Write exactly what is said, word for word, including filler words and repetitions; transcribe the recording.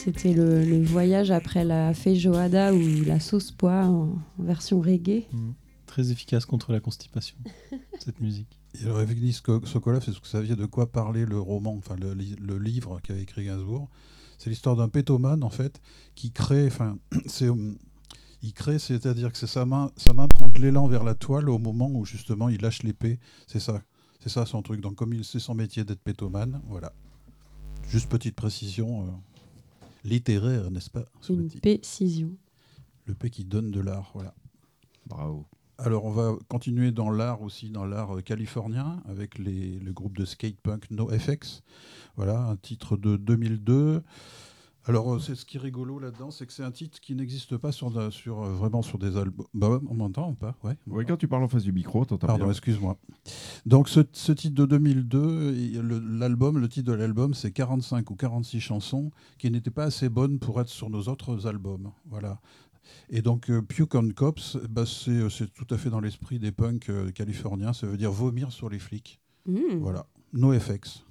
c'était le, le voyage après la feijoada ou la sauce pois en, en version reggae. Mmh. Très efficace contre la constipation, cette musique. Et alors, Evgeny Sokolov, est-ce que vous saviez de quoi parlait le roman, enfin le, le livre qu'avait écrit Gainsbourg? C'est l'histoire d'un pétomane, en fait, qui crée, enfin, c'est, il crée, c'est-à-dire que c'est sa main, sa main prend de l'élan vers la toile au moment où justement il lâche l'épée. C'est ça, c'est ça son truc. Donc comme il c'est son métier d'être pétomane, voilà. Juste petite précision euh, littéraire, n'est-ce pas? Une précision. Le P qui donne de l'art, voilà. Bravo. Alors, on va continuer dans l'art aussi, dans l'art euh, californien, avec les, le groupe de skate punk NoFX. Voilà, un titre de deux mille deux. Alors, euh, c'est ce qui est rigolo là-dedans, c'est que c'est un titre qui n'existe pas sur, sur, euh, vraiment sur des albums. Bah, on m'entend ou pas? Ouais. Oui, quand tu parles en face du micro, t'entends bien. Pardon, excuse-moi. Donc, ce, ce titre de deux mille deux, le, l'album, le titre de l'album, c'est quarante-cinq ou quarante-six chansons qui n'étaient pas assez bonnes pour être sur nos autres albums. Voilà. Et donc, euh, Puke on Cops, bah, c'est, c'est tout à fait dans l'esprit des punks euh, californiens. Ça veut dire vomir sur les flics. Mmh. Voilà. NoFX.